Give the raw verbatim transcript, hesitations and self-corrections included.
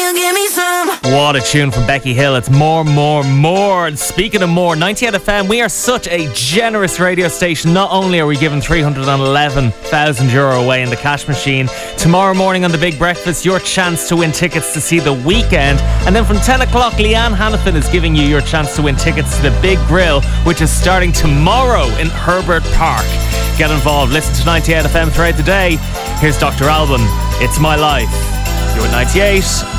you give me some? What a tune from Becky Hill. It's more, more, more. And speaking of more, ninety-eight F M, we are such a generous radio station. Not only are we giving three hundred eleven thousand euro away in the cash machine, tomorrow morning on The Big Breakfast, your chance to win tickets to see The Weeknd. And then from ten o'clock, Leanne Hannafin is giving you your chance to win tickets to the Big Grill, which is starting tomorrow in Herbert Park. Get involved. Listen to ninety-eight F M throughout the day. Here's Doctor Alban. It's My Life. You're ninety-eight.